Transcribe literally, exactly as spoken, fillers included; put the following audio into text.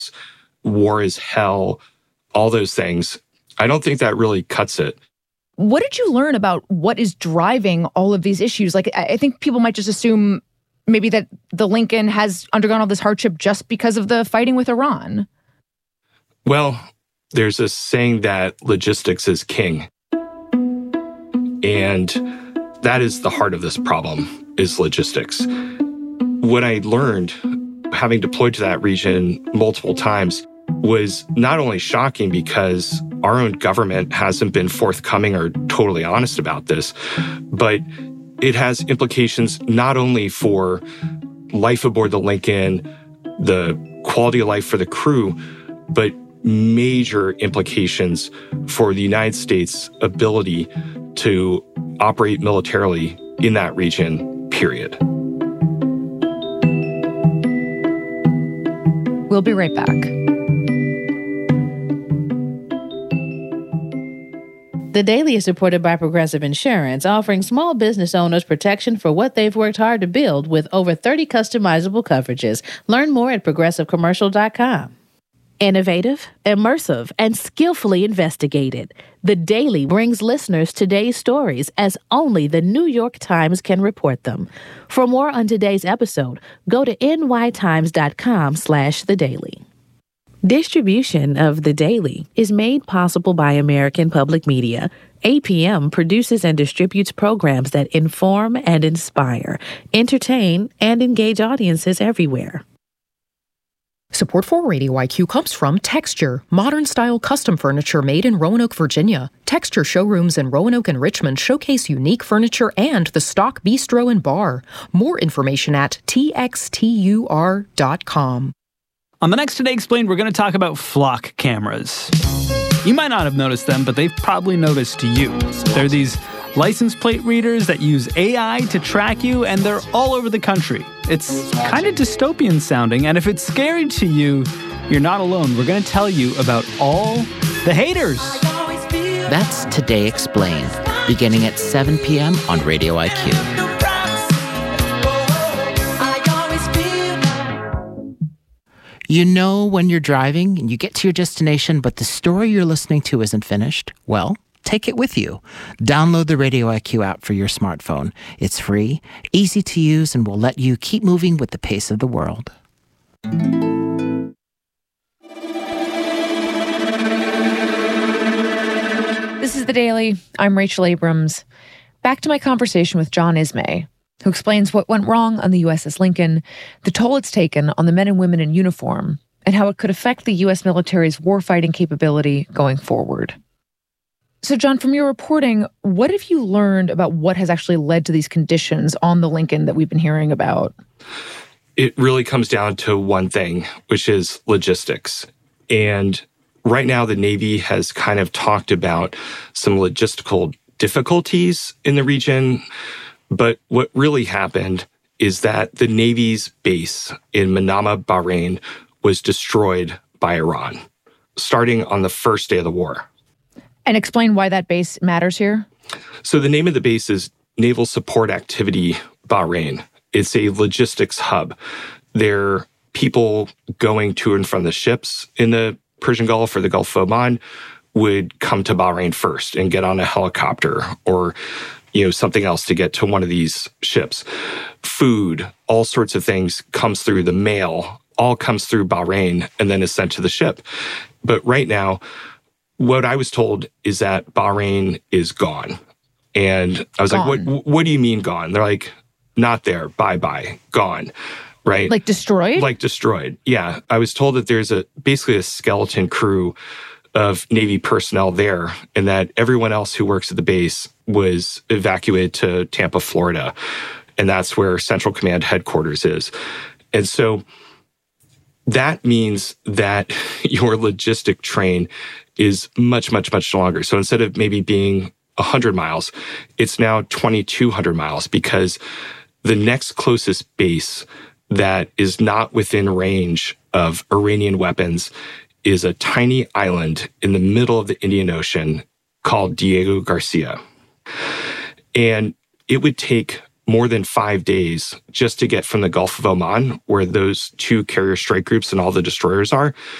war is hell, all those things. I don't think that really cuts it. What did you learn about what is driving all of these issues? Like, I think people might just assume maybe that the Lincoln has undergone all this hardship just because of the fighting with Iran. Well, there's a saying that logistics is king. And that is the heart of this problem, is logistics. What I learned, having deployed to that region multiple times, was not only shocking because our own government hasn't been forthcoming or totally honest about this, but it has implications not only for life aboard the Lincoln, the quality of life for the crew, but major implications for the United States' ability to operate militarily in that region, period. We'll be right back. The Daily is supported by Progressive Insurance, offering small business owners protection for what they've worked hard to build with over thirty customizable coverages. Learn more at progressive commercial dot com. Innovative, immersive, and skillfully investigated, The Daily brings listeners today's stories as only the New York Times can report them. For more on today's episode, go to n y times dot com slash the daily. Distribution of The Daily is made possible by American Public Media. A P M produces and distributes programs that inform and inspire, entertain, and engage audiences everywhere. Support for Radio I Q comes from Texture, modern-style custom furniture made in Roanoke, Virginia. Texture showrooms in Roanoke and Richmond showcase unique furniture and the stock bistro and bar. More information at t x t u r dot com. On the next Today Explained, we're going to talk about flock cameras. You might not have noticed them, but they've probably noticed you. They're these license plate readers that use A I to track you, and they're all over the country. It's kind of dystopian sounding, and if it's scary to you, you're not alone. We're going to tell you about all the haters. That's Today Explained, beginning at seven p.m. on Radio I Q. You know when you're driving and you get to your destination, but the story you're listening to isn't finished? Well, take it with you. Download the Radio I Q app for your smartphone. It's free, easy to use, and will let you keep moving with the pace of the world. This is The Daily. I'm Rachel Abrams. Back to my conversation with John Ismay, who explains what went wrong on the U S S Lincoln, the toll it's taken on the men and women in uniform, and how it could affect the U S military's warfighting capability going forward. So, John, from your reporting, what have you learned about what has actually led to these conditions on the Lincoln that we've been hearing about? It really comes down to one thing, which is logistics. And right now, the Navy has kind of talked about some logistical difficulties in the region. But what really happened is that the Navy's base in Manama, Bahrain, was destroyed by Iran, starting on the first day of the war. And explain why that base matters here. So the name of the base is Naval Support Activity Bahrain. It's a logistics hub. There are people going to and from the ships in the Persian Gulf or the Gulf of Oman would come to Bahrain first and get on a helicopter or you know, something else to get to one of these ships. Food, all sorts of things comes through the mail, all comes through Bahrain and then is sent to the ship. But right now, what I was told is that Bahrain is gone. And I was gone. like, what What do you mean gone? They're like, not there, bye-bye, gone, right? Like destroyed? Like destroyed, yeah. I was told that there's a basically a skeleton crew of Navy personnel there, and that everyone else who works at the base was evacuated to Tampa, Florida. And that's where Central Command headquarters is. And so that means that your logistic train is much, much, much longer. So instead of maybe being one hundred miles, it's now twenty-two hundred miles because the next closest base that is not within range of Iranian weapons is a tiny island in the middle of the Indian Ocean called Diego Garcia. And it would take more than five days just to get from the Gulf of Oman, where those two carrier strike groups and all the destroyers are,